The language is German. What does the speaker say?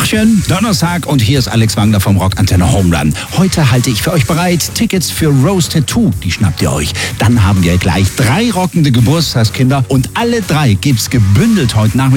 Tachchen, Donnerstag und hier ist Alex Wagner vom Rockantenne Home Run. Heute halte ich für euch bereit Tickets für Rose Tattoo, die schnappt ihr euch. Dann haben wir gleich 3 rockende Geburtstagskinder und alle 3 gibt's gebündelt heute Nachmittag